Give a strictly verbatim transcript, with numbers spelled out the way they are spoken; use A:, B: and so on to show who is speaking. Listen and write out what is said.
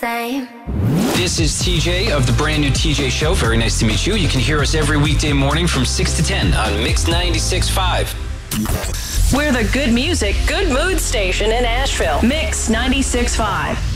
A: same.
B: This is T J of the brand new T J Show. Very nice to meet you. You can hear us every weekday morning from six to ten on Mix ninety-six point five.
C: We're the good music, good mood station in Asheville. Mix ninety-six point five.